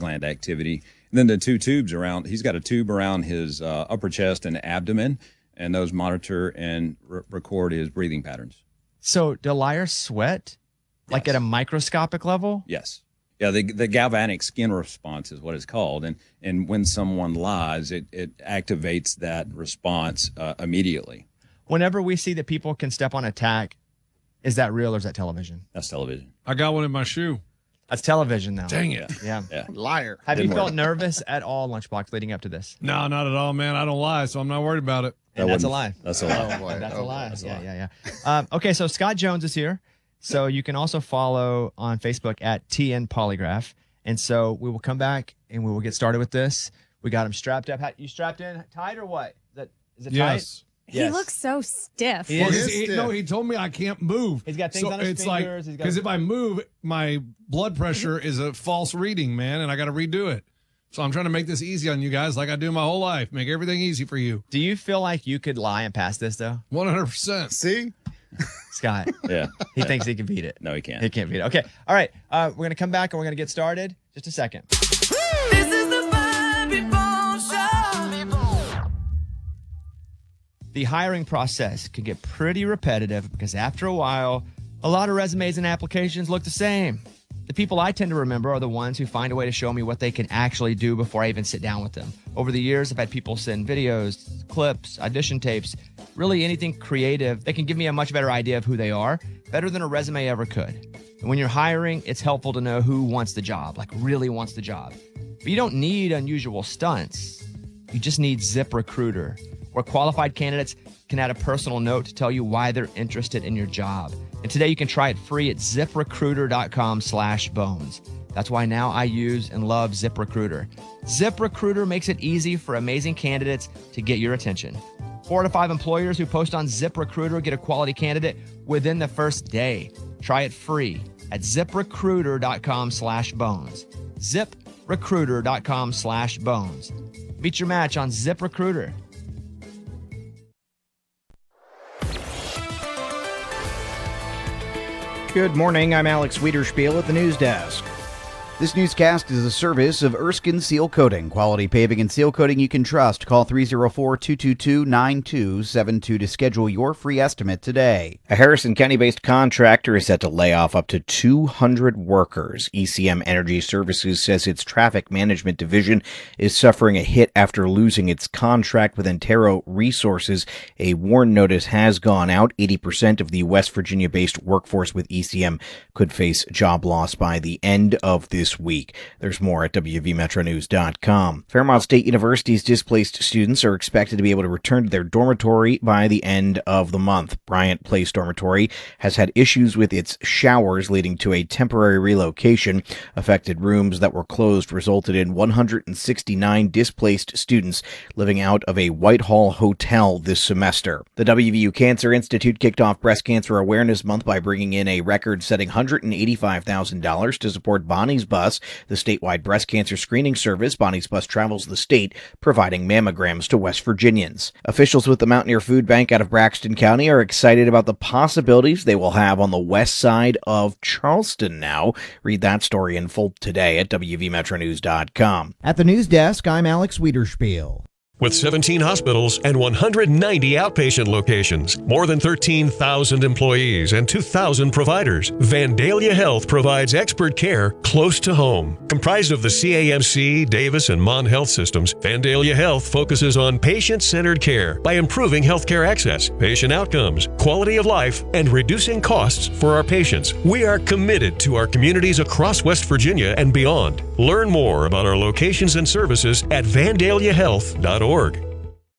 gland activity. And then the two tubes around, he's got a tube around his upper chest and abdomen, and those monitor and record his breathing patterns. So do liars sweat? Like at a microscopic level? Yes. Yeah, the galvanic skin response is what it's called. And when someone lies, it activates that response immediately. Whenever we see that people can step on a tack, is that real or is that television? That's television. I got one in my shoe. That's television now. Dang it. Yeah. Liar. Have you felt nervous at all, Lunchbox, leading up to this? No, not at all, man. I don't lie, so I'm not worried about it. And that's a lie. That's a lie. Oh, boy. That's a lie. That's a lie. Yeah. Okay, so Scott Jones is here. So you can also follow on Facebook at TN Polygraph. And so we will come back and we will get started with this. We got him strapped up. You strapped in tight or what? Is it Yes. tight? He looks so stiff. He Well, is. no, he told me I can't move. He's got things on his it's fingers. like, because if I move, my blood pressure is a false reading, man, and I got to redo it. So I'm trying to make this easy on you guys like I do my whole life. Make everything easy for you. Do you feel like you could lie and pass this, though? 100%. See? Scott. Yeah. He thinks he can beat it. No, he can't. He can't beat it. Okay. All right. We're going to come back and we're going to get started. Just a second. This is the Bobby Bones Show. The hiring process can get pretty repetitive because after a while, a lot of resumes and applications look the same. The people I tend to remember are the ones who find a way to show me what they can actually do before I even sit down with them. Over the years, I've had people send videos, clips, audition tapes, really anything creative that can give me a much better idea of who they are, better than a resume ever could. And when you're hiring, it's helpful to know who wants the job, like really wants the job. But you don't need unusual stunts. You just need ZipRecruiter, where qualified candidates can add a personal note to tell you why they're interested in your job. And today you can try it free at ZipRecruiter.com/bones. That's why now I use and love ZipRecruiter. ZipRecruiter makes it easy for amazing candidates to get your attention. 4 to 5 employers who post on ZipRecruiter get a quality candidate within the first day. Try it free at ZipRecruiter.com/bones. ZipRecruiter.com/bones. Meet your match on ZipRecruiter. Good morning, I'm Alex Wiederspiel at the News Desk. This newscast is a service of Erskine Seal Coating. Quality paving and seal coating you can trust. Call 304-222-9272 to schedule your free estimate today. A Harrison County-based contractor is set to lay off up to 200 workers. ECM Energy Services says its traffic management division is suffering a hit after losing its contract with Antero Resources. A warn notice has gone out. 80% of the West Virginia-based workforce with ECM could face job loss by the end of this week. There's more at WVMetroNews.com. Fairmont State University's displaced students are expected to be able to return to their dormitory by the end of the month. Bryant Place Dormitory has had issues with its showers, leading to a temporary relocation. Affected rooms that were closed resulted in 169 displaced students living out of a Whitehall hotel this semester. The WVU Cancer Institute kicked off Breast Cancer Awareness Month by bringing in a record-setting $185,000 to support Bonnie's Bus, the statewide breast cancer screening service. Bonnie's Bus travels the state, providing mammograms to West Virginians. Officials with the Mountaineer Food Bank out of Braxton County are excited about the possibilities they will have on the west side of Charleston now. Read that story in full today at WVMetroNews.com. At the News Desk, I'm Alex Wiederspiel. With 17 hospitals and 190 outpatient locations, more than 13,000 employees, and 2,000 providers, Vandalia Health provides expert care close to home. Comprised of the CAMC, Davis, and Mon Health systems, Vandalia Health focuses on patient-centered care by improving healthcare access, patient outcomes, quality of life, and reducing costs for our patients. We are committed to our communities across West Virginia and beyond. Learn more about our locations and services at VandaliaHealth.org.